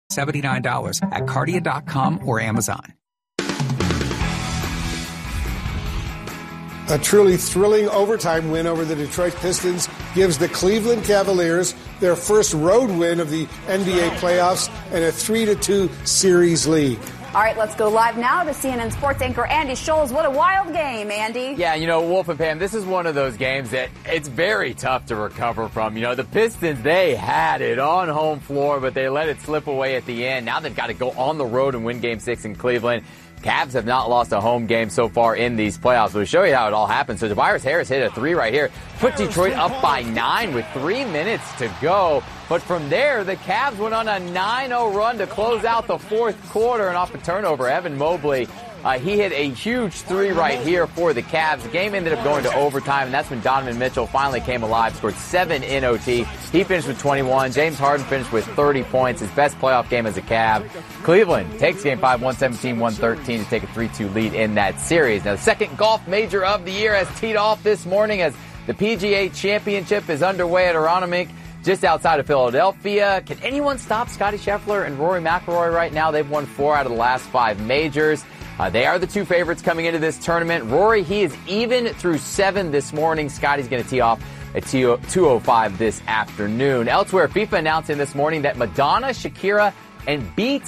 $79 at Cardia.com or Amazon. A truly thrilling overtime win over the Detroit Pistons gives the Cleveland Cavaliers their first road win of the NBA playoffs and a 3-2 series lead. All right, let's go live now to CNN sports anchor Andy Scholes. What a wild game, Andy. Yeah, Wolf and Pam, this is one of those games that it's very tough to recover from. The Pistons, they had it on home floor, but they let it slip away at the end. Now they've got to go on the road and win Game 6 in Cleveland. Cavs have not lost a home game so far in these playoffs. We'll show you how it all happened. So Tobias Harris hit a three right here, put Detroit up by 9 with 3 minutes to go. But from there, the Cavs went on a 9-0 run to close out the fourth quarter, and off a turnover, Evan Mobley, he hit a huge three right here for the Cavs. The game ended up going to overtime, and that's when Donovan Mitchell finally came alive, scored 7 in OT. He finished with 21. James Harden finished with 30 points, his best playoff game as a Cav. Cleveland takes Game 5, 117-113 to take a 3-2 lead in that series. Now, the second golf major of the year has teed off this morning as the PGA Championship is underway at Aronimink, just outside of Philadelphia. Can anyone stop Scottie Scheffler and Rory McIlroy right now? They've won 4 out of the last 5 majors. They are the two favorites coming into this tournament. Rory, he is even through 7 this morning. Scottie's going to tee off at 2:05 this afternoon. Elsewhere, FIFA announcing this morning that Madonna, Shakira, and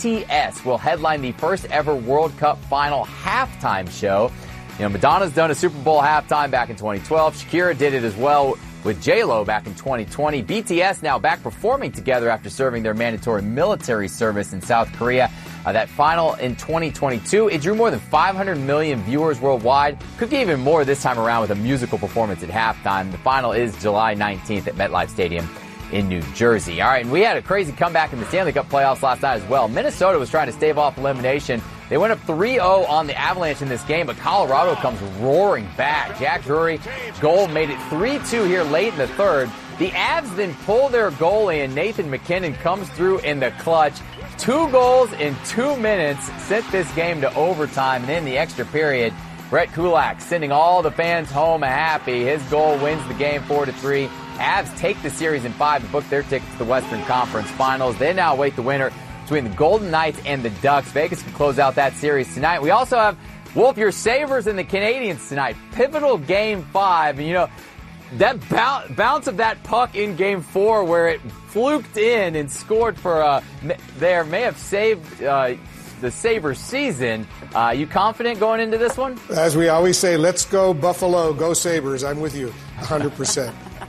BTS will headline the first ever World Cup final halftime show. Madonna's done a Super Bowl halftime back in 2012. Shakira did it as well with J-Lo back in 2020. BTS now back performing together after serving their mandatory military service in South Korea. That final in 2022, it drew more than 500 million viewers worldwide. Could get even more this time around with a musical performance at halftime. The final is July 19th at MetLife Stadium in New Jersey. All right, and we had a crazy comeback in the Stanley Cup playoffs last night as well. Minnesota was trying to stave off elimination. They went up 3-0 on the Avalanche in this game, but Colorado comes roaring back. Jack Drury goal made it 3-2 here late in the third. The Avs then pull their goalie, and Nathan MacKinnon comes through in the clutch. 2 goals in 2 minutes sent this game to overtime, and in the extra period, Brett Kulak sending all the fans home happy. His goal wins the game 4-3. Avs take the series in 5 to book their tickets to the Western Conference Finals. They now await the winner between the Golden Knights and the Ducks. Vegas can close out that series tonight. We also have, Wolf, your Sabres and the Canadiens tonight. Pivotal Game 5. And, that bounce of that puck in Game 4 where it fluked in and scored for there may have saved the Sabres season. You confident going into this one? As we always say, let's go Buffalo, go Sabres. I'm with you 100%.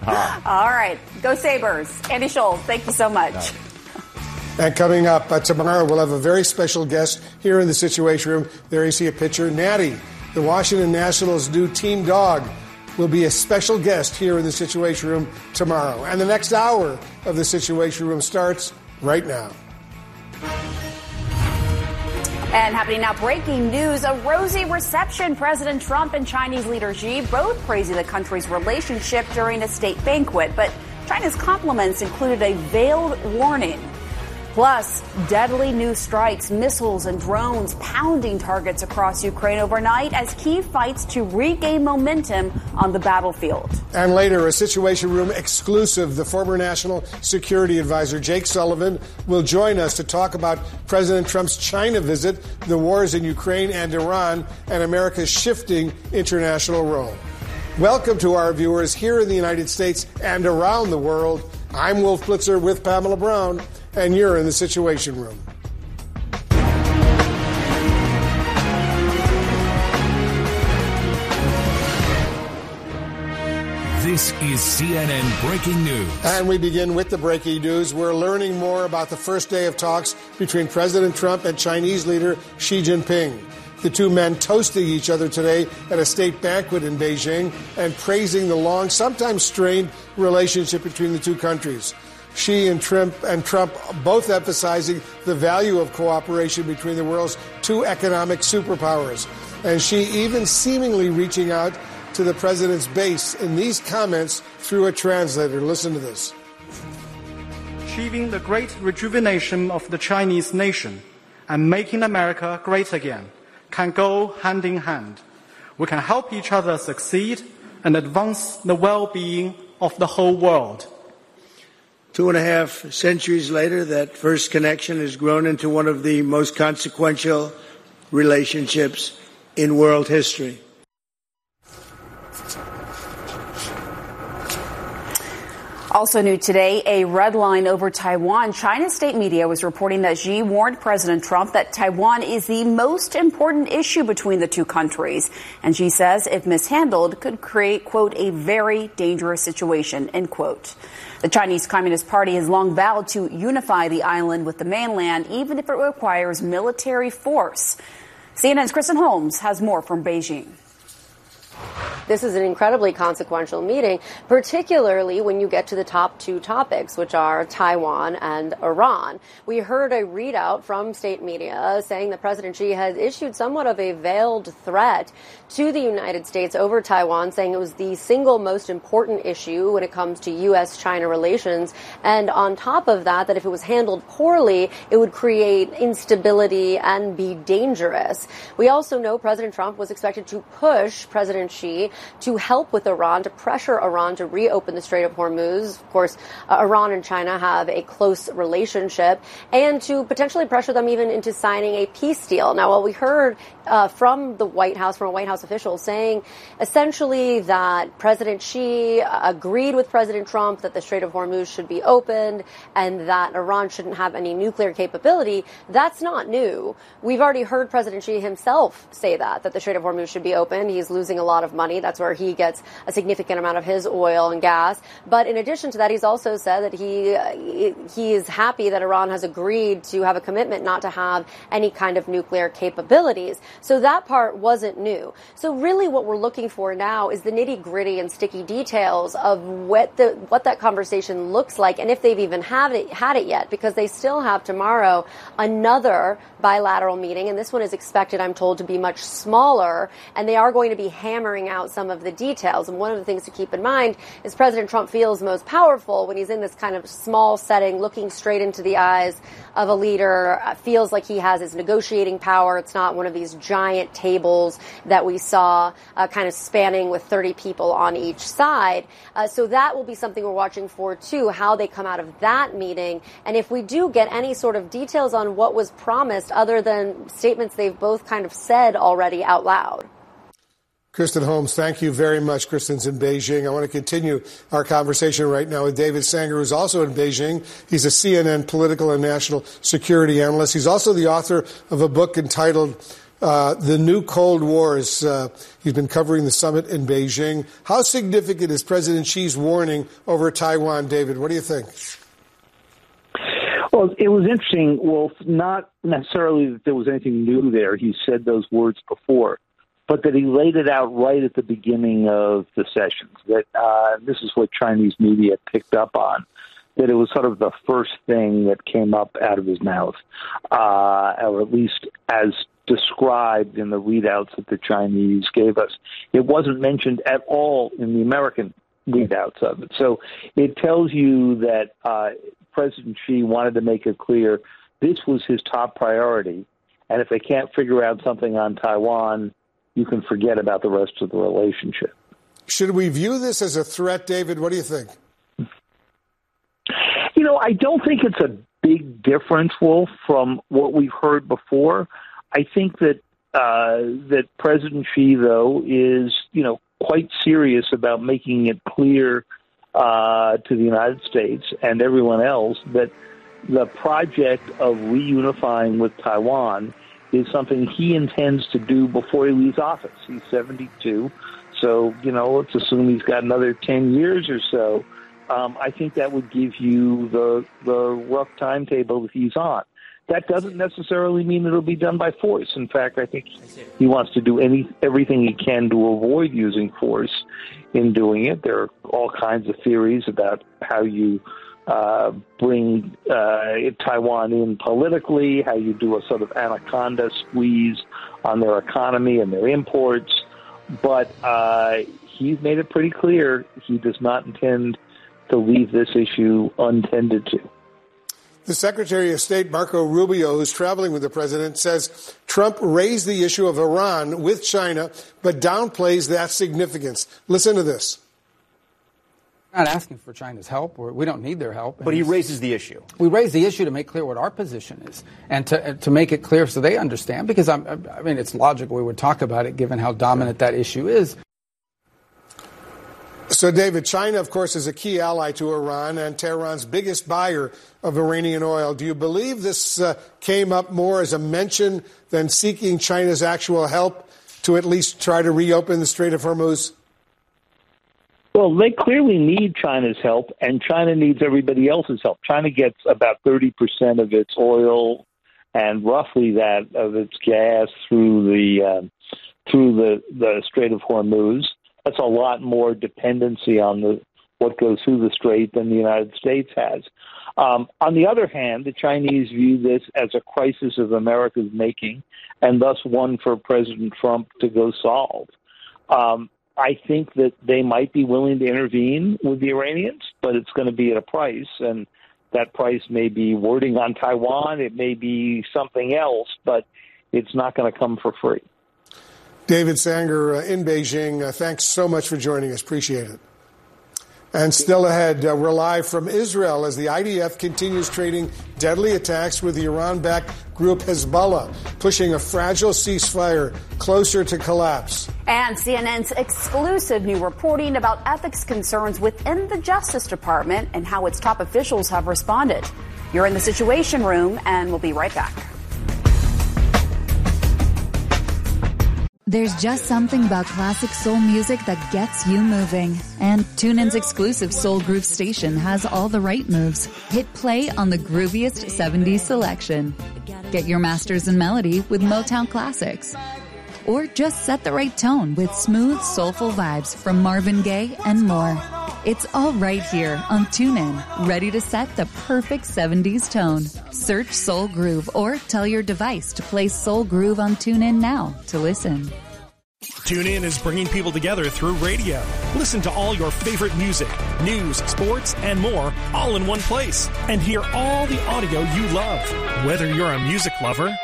All right. Go Sabres. Andy Scholes, thank you so much. And coming up tomorrow, we'll have a very special guest here in the Situation Room. There you see a picture. Natty, the Washington Nationals' new team dog, will be a special guest here in the Situation Room tomorrow. And the next hour of the Situation Room starts right now. And happening now, breaking news, a rosy reception. President Trump and Chinese leader Xi both praising the country's relationship during a state banquet. But China's compliments included a veiled warning. Plus, deadly new strikes, missiles and drones pounding targets across Ukraine overnight as Kyiv fights to regain momentum on the battlefield. And later, a Situation Room exclusive. The former National Security Advisor Jake Sullivan will join us to talk about President Trump's China visit, the wars in Ukraine and Iran, and America's shifting international role. Welcome to our viewers here in the United States and around the world. I'm Wolf Blitzer with Pamela Brown, and you're in the Situation Room. This is CNN Breaking News. And we begin with the breaking news. We're learning more about the first day of talks between President Trump and Chinese leader Xi Jinping. The two men toasting each other today at a state banquet in Beijing and praising the long, sometimes strained relationship between the two countries. Xi and Trump both emphasizing the value of cooperation between the world's two economic superpowers. And Xi even seemingly reaching out to the president's base in these comments through a translator. Listen to this. Achieving the great rejuvenation of the Chinese nation and making America great again can go hand in hand. We can help each other succeed and advance the well-being of the whole world. 2.5 centuries later, that first connection has grown into one of the most consequential relationships in world history. Also new today, a red line over Taiwan. China's state media was reporting that Xi warned President Trump that Taiwan is the most important issue between the two countries. And Xi says if mishandled could create, quote, a very dangerous situation, end quote. The Chinese Communist Party has long vowed to unify the island with the mainland, even if it requires military force. CNN's Kristen Holmes has more from Beijing. This is an incredibly consequential meeting, particularly when you get to the top two topics, which are Taiwan and Iran. We heard a readout from state media saying that President Xi has issued somewhat of a veiled threat to the United States over Taiwan, saying it was the single most important issue when it comes to U.S.-China relations. And on top of that, that if it was handled poorly, it would create instability and be dangerous. We also know President Trump was expected to push President Xi to help with Iran, to pressure Iran to reopen the Strait of Hormuz. Of course, Iran and China have a close relationship, and to potentially pressure them even into signing a peace deal. Now, what we heard from the White House, from a White House official, saying essentially that President Xi agreed with President Trump that the Strait of Hormuz should be opened and that Iran shouldn't have any nuclear capability, that's not new. We've already heard President Xi himself say that the Strait of Hormuz should be opened. He's losing a lot of money. That's where he gets a significant amount of his oil and gas. But in addition to that, he's also said that he is happy that Iran has agreed to have a commitment not to have any kind of nuclear capabilities. So that part wasn't new. So really what we're looking for now is the nitty-gritty and sticky details of what that conversation looks like, and if they've even had it yet, because they still have tomorrow another bilateral meeting, and this one is expected, I'm told, to be much smaller, and they are going to be hammering out some of the details. And one of the things to keep in mind is President Trump feels most powerful when he's in this kind of small setting, looking straight into the eyes of a leader, feels like he has his negotiating power. It's not one of these giant tables that we saw kind of spanning with 30 people on each side. So that will be something we're watching for, too, how they come out of that meeting. And if we do get any sort of details on what was promised other than statements they've both kind of said already out loud. Kristen Holmes, thank you very much. Kristen's in Beijing. I want to continue our conversation right now with David Sanger, who's also in Beijing. He's a CNN political and national security analyst. He's also the author of a book entitled The New Cold Wars. He's been covering the summit in Beijing. How significant is President Xi's warning over Taiwan, David? What do you think? Well, it was interesting. Well, not necessarily that there was anything new there. He said those words before, but that he laid it out right at the beginning of the sessions, that this is what Chinese media picked up on, that it was sort of the first thing that came up out of his mouth, or at least as described in the readouts that the Chinese gave us. It wasn't mentioned at all in the American readouts of it. So it tells you that President Xi wanted to make it clear this was his top priority, and if they can't figure out something on Taiwan, you can forget about the rest of the relationship. Should we view this as a threat, David? What do you think? You know, I don't think it's a big difference, Wolf, from what we've heard before. I think that that President Xi, though, is, quite serious about making it clear to the United States and everyone else that the project of reunifying with Taiwan is something he intends to do before he leaves office. He's 72, so, let's assume he's got another 10 years or so. I think that would give you the rough timetable that he's on. That doesn't necessarily mean it'll be done by force. In fact, I think he wants to do everything he can to avoid using force in doing it. There are all kinds of theories about how you bring Taiwan in politically, how you do a sort of anaconda squeeze on their economy and their imports. But he's made it pretty clear he does not intend to leave this issue untended to. The Secretary of State, Marco Rubio, who's traveling with the president, says Trump raised the issue of Iran with China, but downplays that significance. Listen to this. Not asking for China's help. We don't need their help. But he raises the issue. We raise the issue to make clear what our position is and to make it clear so they understand, because I mean, it's logical we would talk about it given how dominant that issue is. So, David, China, of course, is a key ally to Iran and Tehran's biggest buyer of Iranian oil. Do you believe this came up more as a mention than seeking China's actual help to at least try to reopen the Strait of Hormuz? Well, they clearly need China's help, and China needs everybody else's help. China gets about 30% of its oil and roughly that of its gas through the Strait of Hormuz. That's a lot more dependency on what goes through the strait than the United States has. On the other hand, the Chinese view this as a crisis of America's making, and thus one for President Trump to go solve. I think that they might be willing to intervene with the Iranians, but it's going to be at a price, and that price may be wording on Taiwan, it may be something else, but it's not going to come for free. David Sanger in Beijing, thanks so much for joining us. Appreciate it. And still ahead, we're live from Israel as the IDF continues trading deadly attacks with the Iran-backed group Hezbollah, pushing a fragile ceasefire closer to collapse. And CNN's exclusive new reporting about ethics concerns within the Justice Department and how its top officials have responded. You're in the Situation Room, and we'll be right back. There's just something about classic soul music that gets you moving. And TuneIn's exclusive Soul Groove station has all the right moves. Hit play on the grooviest 70s selection. Get your masters in melody with Motown Classics. Or just set the right tone with smooth, soulful vibes from Marvin Gaye and more. It's all right here on TuneIn, ready to set the perfect 70s tone. Search Soul Groove or tell your device to play Soul Groove on TuneIn now to listen. TuneIn is bringing people together through radio. Listen to all your favorite music, news, sports, and more all in one place. And hear all the audio you love. Whether you're a music lover,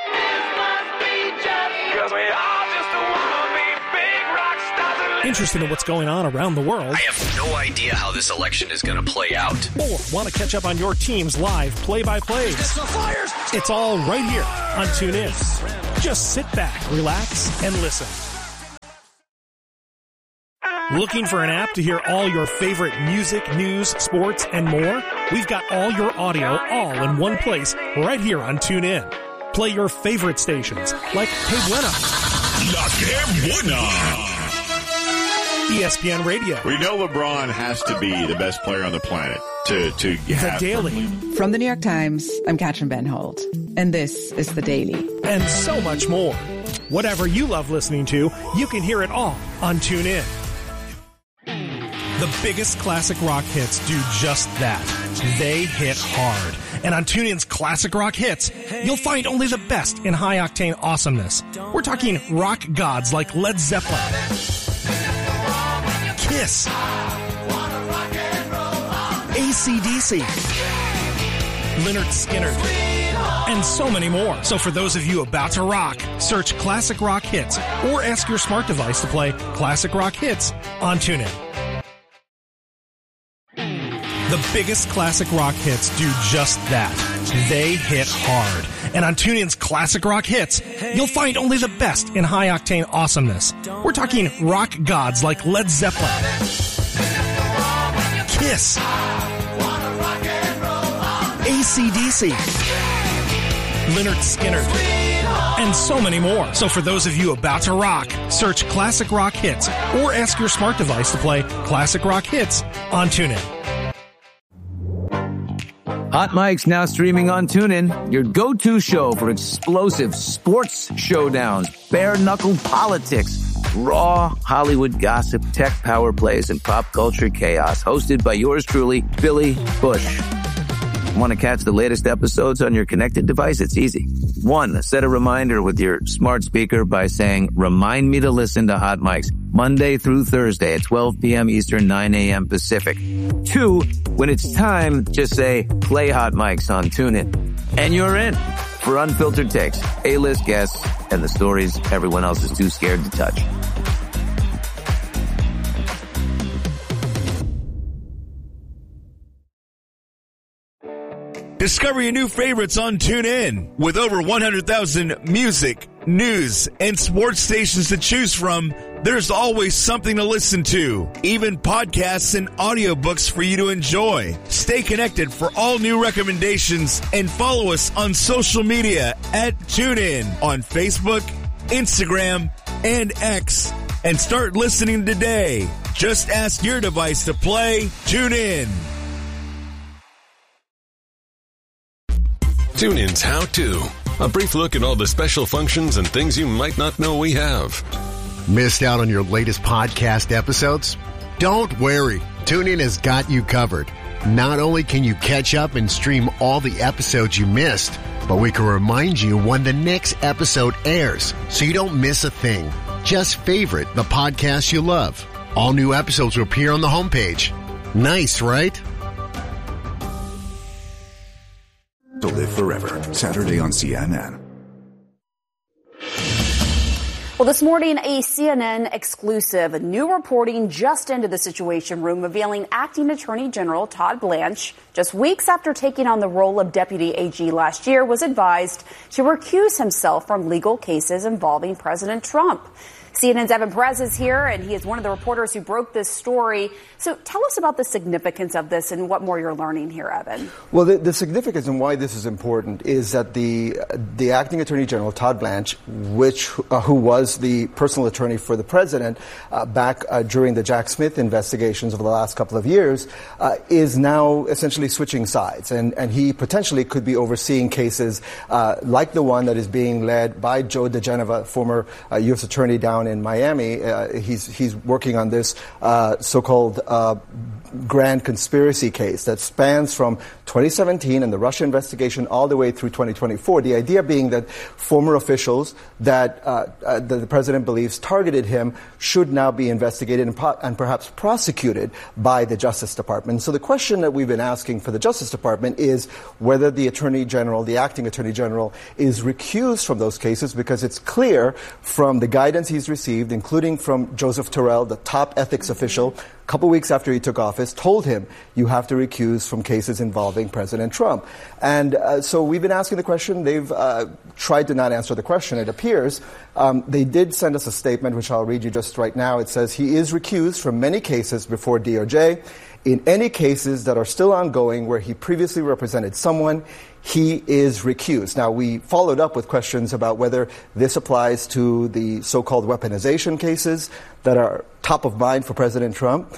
interested in what's going on around the world, I have no idea how this election is going to play out, or want to catch up on your team's live play-by-plays. It's all right here on TuneIn. Just sit back, relax, and listen. Looking for an app to hear all your favorite music, news, sports, and more? We've got all your audio all in one place right here on TuneIn. Play your favorite stations like Que Buena, La Que Buena, ESPN Radio. We know LeBron has to be the best player on the planet to have The Daily. From the New York Times, I'm Katrin Benholt, and this is The Daily. And so much more. Whatever you love listening to, you can hear it all on TuneIn. The biggest classic rock hits do just that. They hit hard. And on TuneIn's Classic Rock Hits, you'll find only the best in high-octane awesomeness. We're talking rock gods like Led Zeppelin, Kiss, AC/DC, Lynyrd Skynyrd, and so many more. So for those of you about to rock, search Classic Rock Hits or ask your smart device to play Classic Rock Hits on TuneIn. The biggest classic rock hits do just that. They hit hard. And on TuneIn's Classic Rock Hits, you'll find only the best in high-octane awesomeness. We're talking rock gods like Led Zeppelin, Kiss, AC/DC, Lynyrd Skynyrd, and so many more. So for those of you about to rock, search Classic Rock Hits or ask your smart device to play Classic Rock Hits on TuneIn. Hot Mic's now streaming on TuneIn, your go-to show for explosive sports showdowns, bare-knuckle politics, raw Hollywood gossip, tech power plays, and pop culture chaos. Hosted by yours truly, Billy Bush. Want to catch the latest episodes on your connected device? It's easy. 1, set a reminder with your smart speaker by saying, "Remind me to listen to Hot Mics Monday through Thursday at 12 p.m. Eastern, 9 a.m. Pacific." 2, when it's time, just say, "Play Hot Mics on TuneIn." And you're in for unfiltered takes, A-list guests, and the stories everyone else is too scared to touch. Discover your new favorites on TuneIn. With over 100,000 music, news, and sports stations to choose from, there's always something to listen to. Even podcasts and audiobooks for you to enjoy. Stay connected for all new recommendations and follow us on social media at TuneIn on Facebook, Instagram, and X. And start listening today. Just ask your device to play TuneIn. TuneIn's How To. A brief look at all the special functions and things you might not know we have. Missed out on your latest podcast episodes? Don't worry. TuneIn has got you covered. Not only can you catch up and stream all the episodes you missed, but we can remind you when the next episode airs so you don't miss a thing. Just favorite the podcast you love. All new episodes will appear on the homepage. Nice, right? To Live Forever, Saturday on CNN. Well, this morning, a CNN exclusive. New reporting just into the Situation Room revealing Acting Attorney General Todd Blanche, just weeks after taking on the role of Deputy AG last year, was advised to recuse himself from legal cases involving President Trump. CNN's Evan Perez is here, and he is one of the reporters who broke this story. So tell us about the significance of this and what more you're learning here, Evan. Well, the significance and why this is important is that the Acting Attorney General, Todd Blanche, who was the personal attorney for the president back during the Jack Smith investigations over the last couple of years, is now essentially switching sides. And he potentially could be overseeing cases like the one that is being led by Joe DeGenova, former U.S. attorney down in Miami. He's working on this so-called grand conspiracy case that spans from 2017 and the Russia investigation all the way through 2024. The idea being that former officials that the president believes targeted him should now be investigated and perhaps prosecuted by the Justice Department. So the question that we've been asking for the Justice Department is whether the Attorney General, the Acting Attorney General, is recused from those cases, because it's clear from the guidance he's received, including from Joseph Terrell, the top ethics official, a couple weeks after he took office, told him you have to recuse from cases involving President Trump. And so we've been asking the question. They've tried to not answer the question, it appears. They did send us a statement, which I'll read you just right now. It says, he is recused from many cases before DOJ. In any cases that are still ongoing where he previously represented someone, he is recused. Now, we followed up with questions about whether this applies to the so-called weaponization cases that are top of mind for President Trump.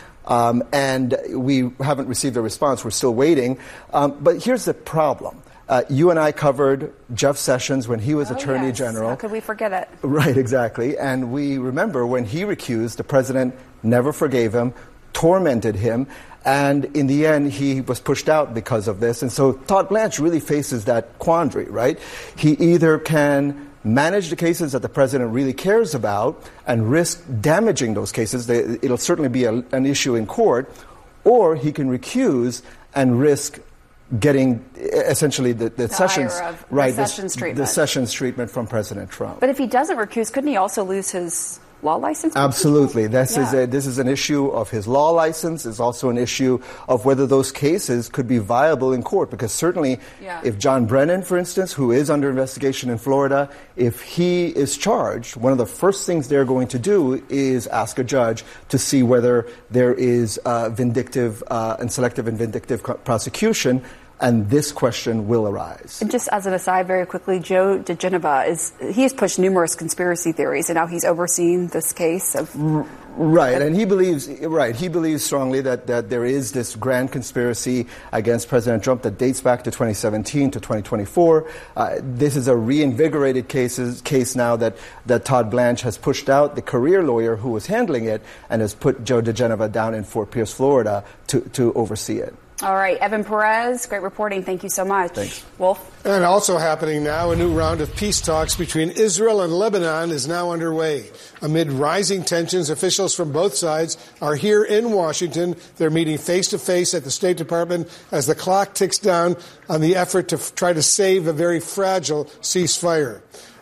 And we haven't received a response. We're still waiting. But here's the problem. You and I covered Jeff Sessions when he was Attorney General. How could we forget it? Right, exactly. And we remember when he recused, the president never forgave him, tormented him, and in the end, he was pushed out because of this. And so Todd Blanche really faces that quandary, right? He either can manage the cases that the president really cares about and risk damaging those cases. It'll certainly be an issue in court, or he can recuse and risk getting essentially the Sessions treatment. The Sessions treatment from President Trump. But if he doesn't recuse, couldn't he also lose his law license? Absolutely. This is an issue of his law license. It's also an issue of whether those cases could be viable in court. Because certainly, if John Brennan, for instance, who is under investigation in Florida, if he is charged, one of the first things they're going to do is ask a judge to see whether there is vindictive and selective and vindictive prosecution. And this question will arise. And just as an aside, very quickly, Joe DeGenova he has pushed numerous conspiracy theories, and now he's overseeing this case of. Right, and he believes strongly that there is this grand conspiracy against President Trump that dates back to 2017 to 2024. This is a reinvigorated case now that Todd Blanche has pushed out the career lawyer who was handling it and has put Joe DeGenova down in Fort Pierce, Florida, to oversee it. All right, Evan Perez, great reporting. Thank you so much. Thanks. Wolf? And also happening now, a new round of peace talks between Israel and Lebanon is now underway. Amid rising tensions, officials from both sides are here in Washington. They're meeting face-to-face at the State Department as the clock ticks down on the effort to try to save a very fragile ceasefire.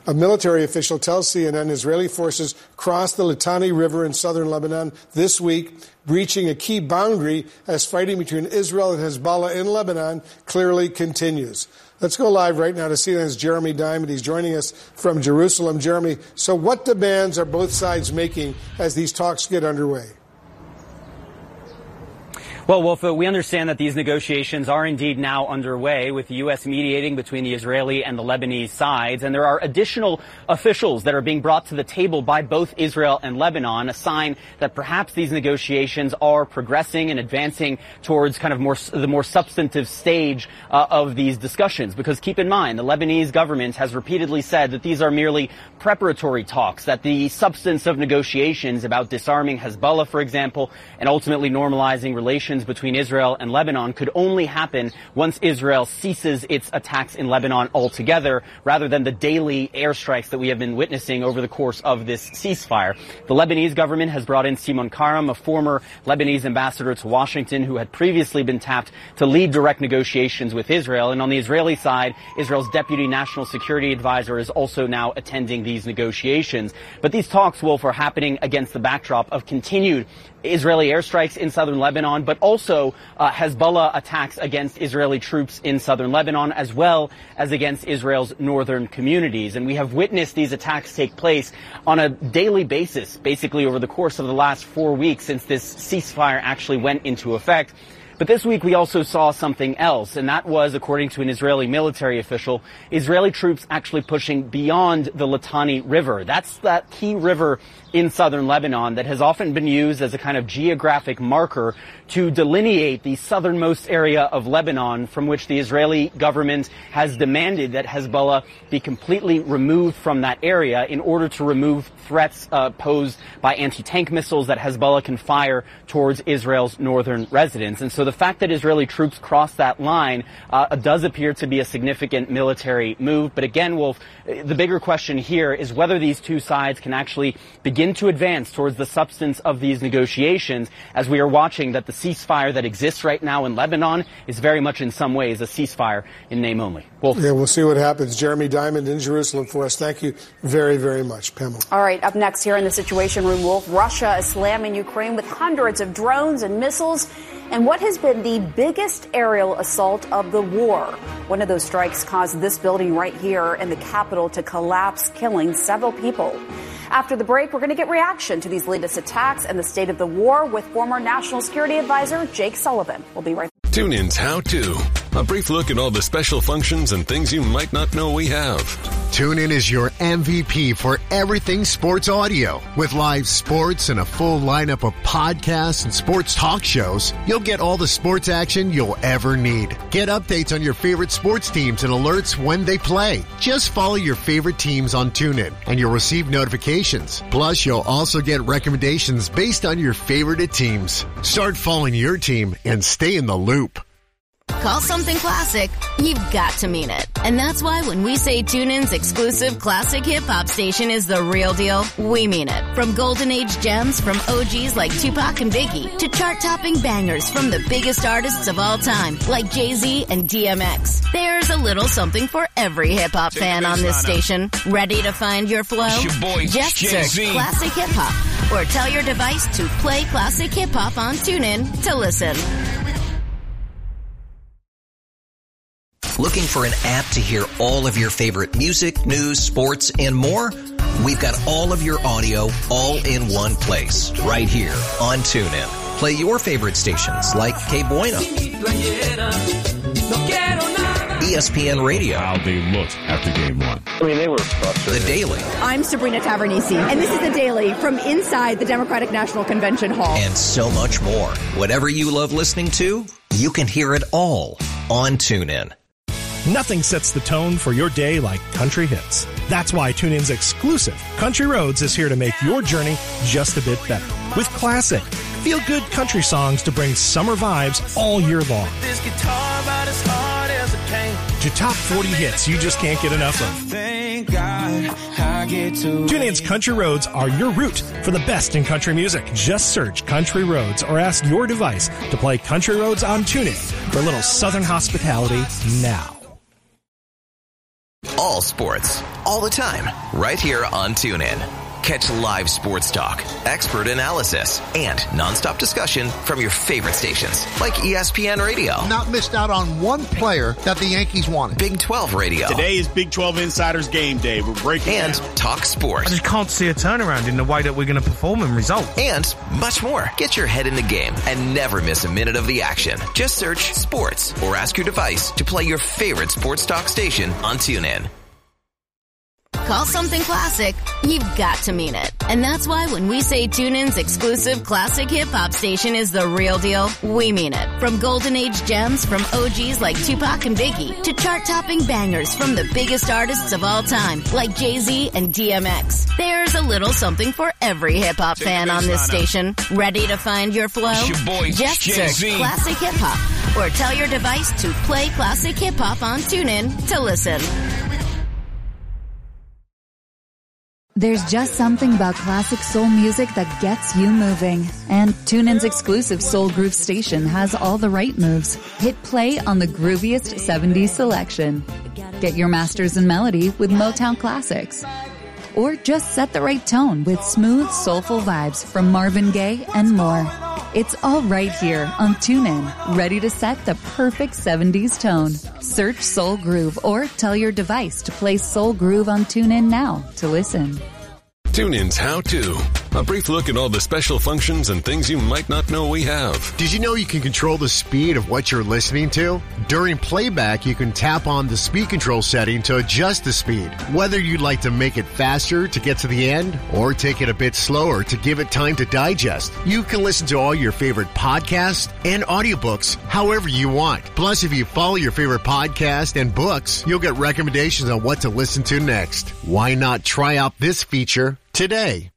A military official tells CNN Israeli forces crossed the Litani River in southern Lebanon this week, breaching a key boundary as fighting between Israel and Hezbollah in Lebanon clearly continues. Let's go live right now to CNN's Jeremy Diamond. He's joining us from Jerusalem. Jeremy, so what demands are both sides making as these talks get underway? Well, Wolf, we understand that these negotiations are indeed now underway, with the U.S. mediating between the Israeli and the Lebanese sides. And there are additional officials that are being brought to the table by both Israel and Lebanon, a sign that perhaps these negotiations are progressing and advancing towards kind of the more substantive stage of these discussions. Because keep in mind, the Lebanese government has repeatedly said that these are merely preparatory talks, that the substance of negotiations about disarming Hezbollah, for example, and ultimately normalizing relations between Israel and Lebanon could only happen once Israel ceases its attacks in Lebanon altogether, rather than the daily airstrikes that we have been witnessing over the course of this ceasefire. The Lebanese government has brought in Simon Karam, a former Lebanese ambassador to Washington who had previously been tapped to lead direct negotiations with Israel. And on the Israeli side, Israel's deputy national security advisor is also now attending these negotiations. But these talks, Wolf, are happening against the backdrop of continued Israeli airstrikes in southern Lebanon, but also Hezbollah attacks against Israeli troops in southern Lebanon, as well as against Israel's northern communities. And we have witnessed these attacks take place on a daily basis, basically over the course of the last 4 weeks since this ceasefire actually went into effect. But this week we also saw something else, and that was, according to an Israeli military official, Israeli troops actually pushing beyond the Litani River. That's that key river in southern Lebanon that has often been used as a kind of geographic marker to delineate the southernmost area of Lebanon, from which the Israeli government has demanded that Hezbollah be completely removed from that area in order to remove threats posed by anti-tank missiles that Hezbollah can fire towards Israel's northern residents. And so the fact that Israeli troops crossed that line does appear to be a significant military move. But again, Wolf, the bigger question here is whether these two sides can actually begin to advance towards the substance of these negotiations, as we are watching that the ceasefire that exists right now in Lebanon is very much in some ways a ceasefire in name only. Wolf. Yeah, we'll see what happens. Jeremy Diamond in Jerusalem for us. Thank you very, very much, Pamela. All right, up next here in the Situation Room, Wolf, Russia is slamming Ukraine with hundreds of drones and missiles and what has been the biggest aerial assault of the war. One of those strikes caused this building right here in the capital to collapse, killing several people. After the break, we're going to get reaction to these latest attacks and the state of the war with former National Security Advisor Jake Sullivan. We'll be right back. TuneIn's How To. A brief look at all the special functions and things you might not know we have. TuneIn is your MVP for everything sports audio. With live sports and a full lineup of podcasts and sports talk shows, you'll get all the sports action you'll ever need. Get updates on your favorite sports teams and alerts when they play. Just follow your favorite teams on TuneIn and you'll receive notifications. Plus, you'll also get recommendations based on your favorite teams. Start following your team and stay in the loop. Call something classic, you've got to mean it. And that's why when we say TuneIn's exclusive classic hip-hop station is the real deal, we mean it. From golden age gems from OGs like Tupac and Biggie to chart-topping bangers from the biggest artists of all time like Jay-Z and DMX. There's a little something for every hip-hop fan on this station. Ready to find your flow? It's your boy, Just Jay-Z. search Classic Hip-Hop or tell your device to play Classic Hip-Hop on TuneIn to listen. Looking for an app to hear all of your favorite music, news, sports, and more? We've got all of your audio all in one place, right here on TuneIn. Play your favorite stations like K Bueno, ESPN Radio. How they looked after game one. I mean, they were frustrated. The Daily. I'm Sabrina Tavernisi, and this is The Daily from inside the Democratic National Convention Hall. And so much more. Whatever you love listening to, you can hear it all on TuneIn. Nothing sets the tone for your day like country hits. That's why TuneIn's exclusive Country Roads is here to make your journey just a bit better. With classic, feel-good country songs to bring summer vibes all year long. This guitar about as hard as it came. To top 40 hits you just can't get enough of. Thank God I get to. TuneIn's Country Roads are your route for the best in country music. Just search Country Roads or ask your device to play Country Roads on TuneIn for a little southern hospitality now. all sports, all the time, right here on TuneIn. Catch live sports talk, expert analysis, and nonstop discussion from your favorite stations, like ESPN Radio. Not missed out on one player that the Yankees wanted. Big 12 Radio. Today is Big 12 Insiders Game Day. We're breaking and down. Talk sports. I just can't see a turnaround in the way that we're going to perform in results. And much more. Get your head in the game and never miss a minute of the action. Just search sports or ask your device to play your favorite sports talk station on TuneIn. Call something classic, you've got to mean it. And that's why when we say TuneIn's exclusive classic hip-hop station is the real deal, we mean it. From golden age gems from OGs like Tupac and Biggie to chart-topping bangers from the biggest artists of all time like Jay-Z and DMX. There's a little something for every hip-hop fan on this station. Ready to find your flow? It's your boy, Just Jay-Z. search Classic Hip-Hop or tell your device to play Classic Hip-Hop on TuneIn to listen. There's just something about classic soul music that gets you moving. And TuneIn's exclusive Soul Groove station has all the right moves. Hit play on the grooviest 70s selection. Get your masters in melody with Motown classics. Or just set the right tone with smooth, soulful vibes from Marvin Gaye and more. It's all right here on TuneIn, ready to set the perfect 70s tone. Search Soul Groove or tell your device to play Soul Groove on TuneIn now to listen. TuneIn's How To. A brief look at all the special functions and things you might not know we have. Did you know you can control the speed of what you're listening to? During playback, you can tap on the speed control setting to adjust the speed. Whether you'd like to make it faster to get to the end or take it a bit slower to give it time to digest, you can listen to all your favorite podcasts and audiobooks however you want. Plus, if you follow your favorite podcast and books, you'll get recommendations on what to listen to next. Why not try out this feature today?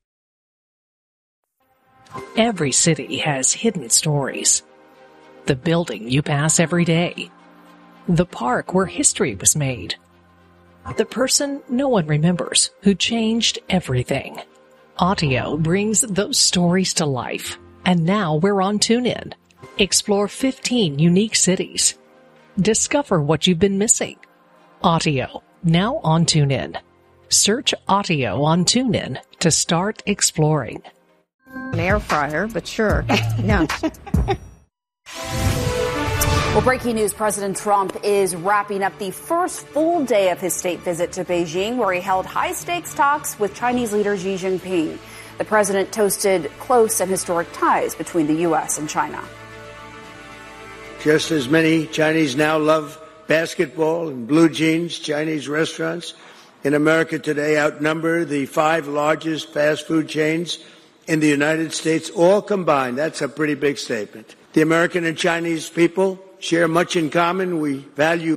Every city has hidden stories. The building you pass every day. The park where history was made. The person no one remembers who changed everything. Audio brings those stories to life. And now we're on TuneIn. Explore 15 unique cities. Discover what you've been missing. Audio, now on TuneIn. Search Audio on TuneIn to start exploring. An air fryer, but sure. No. Well, breaking news, President Trump is wrapping up the first full day of his state visit to Beijing, where he held high-stakes talks with Chinese leader Xi Jinping. The president toasted close and historic ties between the U.S. and China. Just as many Chinese now love basketball and blue jeans, Chinese restaurants in America today outnumber the 5 largest fast food chains in the United States, all combined. That's a pretty big statement. The American and Chinese people share much in common. We value